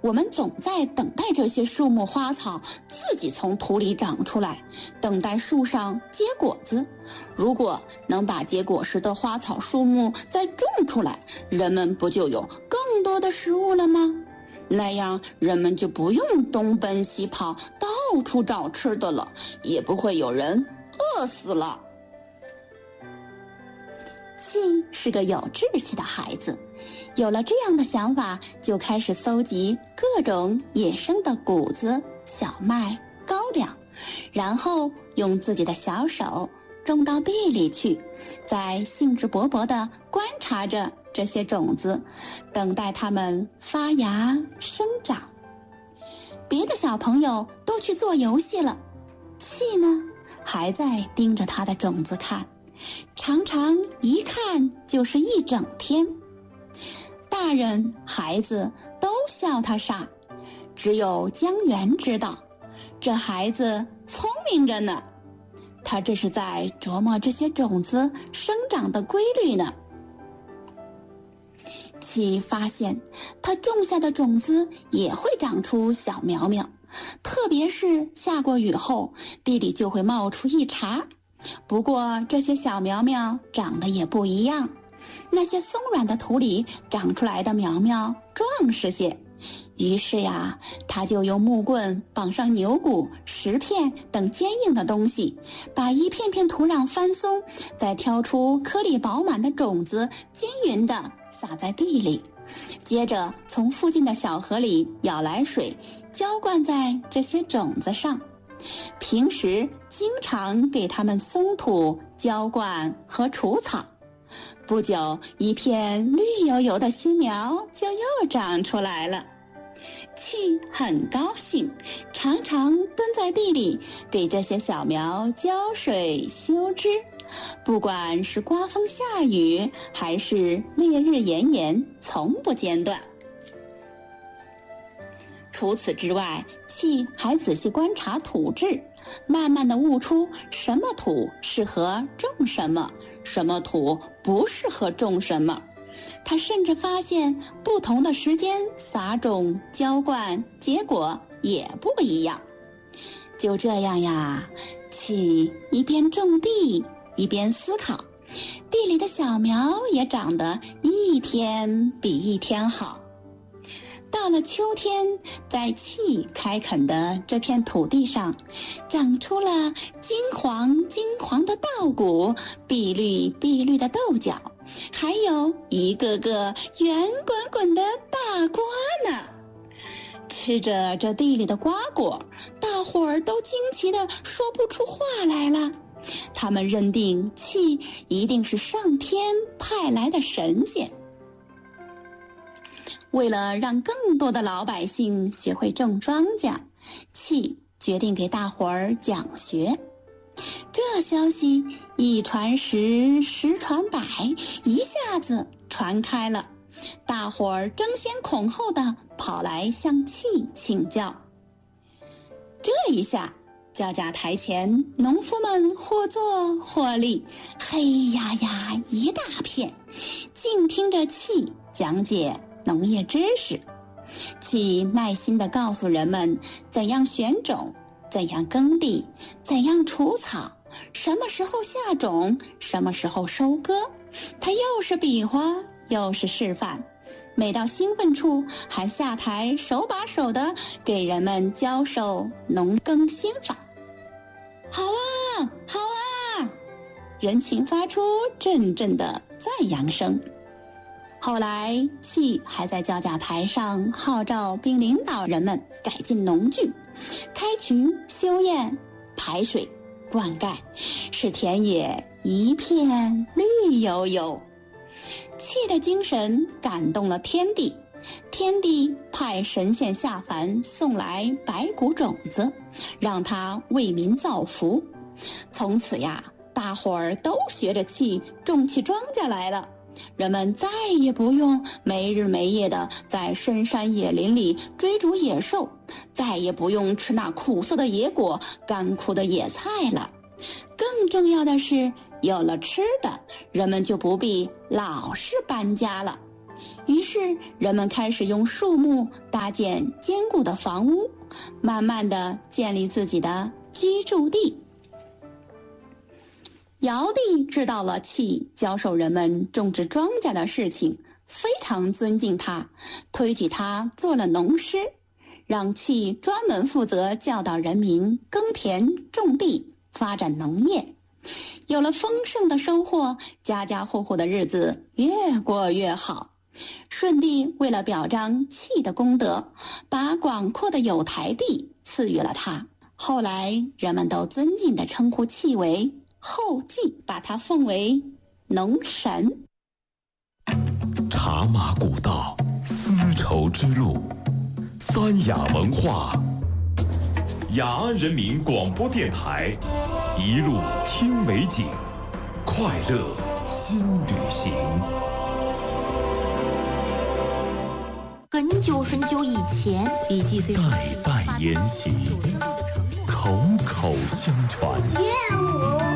我们总在等待这些树木花草自己从土里长出来，等待树上结果子。如果能把结果实的花草树木再种出来，人们不就有更多的食物了吗？那样人们就不用东奔西跑，到处找吃的了，也不会有人饿死了。气是个有志气的孩子，有了这样的想法，就开始搜集各种野生的谷子、小麦、高粱，然后用自己的小手种到地里去，再兴致勃勃地观察着这些种子，等待它们发芽生长。别的小朋友都去做游戏了，气呢，还在盯着他的种子看，常常一看就是一整天。大人孩子都笑他傻，只有江源知道，这孩子聪明着呢，他这是在琢磨这些种子生长的规律呢。气发现他种下的种子也会长出小苗苗，特别是下过雨后，地里就会冒出一茬。不过这些小苗苗长得也不一样，那些松软的土里长出来的苗苗壮实些。于是呀，他就用木棍绑上牛骨、石片等坚硬的东西，把一片片土壤翻松，再挑出颗粒饱满的种子，均匀地撒在地里，接着从附近的小河里舀来水，浇灌在这些种子上。平时经常给它们松土、浇灌和除草。不久，一片绿油油的新苗就又长出来了。气很高兴，常常蹲在地里给这些小苗浇水修枝，不管是刮风下雨还是烈日炎炎，从不间断。除此之外，气还仔细观察土质，慢慢地悟出什么土适合种什么，什么土不适合种什么。他甚至发现不同的时间撒种、浇灌，结果也不一样。就这样呀，气一边种地一边思考，地里的小苗也长得一天比一天好。到了秋天，在气开垦的这片土地上，长出了金黄金黄的稻谷，碧绿碧绿的豆角，还有一个个圆滚滚的大瓜呢。吃着这地里的瓜果，大伙儿都惊奇地说不出话来了。他们认定气一定是上天派来的神仙。为了让更多的老百姓学会种庄稼，气决定给大伙儿讲学。这消息一传十，十传百，一下子传开了，大伙儿争先恐后地跑来向气请教。这一下，教架台前农夫们或坐或立，黑压压一大片，静听着气讲解农业知识。气耐心地告诉人们怎样选种，怎样耕地，怎样除草，什么时候下种，什么时候收割。他又是比划又是示范，每到兴奋处还下台手把手地给人们教授农耕心法。好啊，好啊！人群发出阵阵的赞扬声。后来，气还在教架台上号召并领导人们改进农具，开渠、修堰、排水、灌溉，使田野一片绿油油。气的精神感动了天地，天地派神仙下凡送来白谷种子，让他为民造福。从此呀，大伙儿都学着气种起庄稼来了。人们再也不用没日没夜地在深山野林里追逐野兽，再也不用吃那苦涩的野果、干枯的野菜了。更重要的是，有了吃的，人们就不必老是搬家了。 于是人们开始用树木搭建坚固的房屋，慢慢地建立自己的居住地。尧帝知道了契教授人们种植庄稼的事情，非常尊敬他，推举他做了农师，让契专门负责教导人民耕田种地，发展农业。有了丰盛的收获，家家户户的日子越过越好。舜帝为了表彰契的功德，把广阔的有台地赐予了他。后来人们都尊敬地称呼契为后稷，把他奉为农神。 茶马古道，丝绸之路，三雅文化，雅安人民广播电台，一路听美景，快乐新旅行。 很久很久以前，李继虽代代沿袭，口口相传。 乐舞。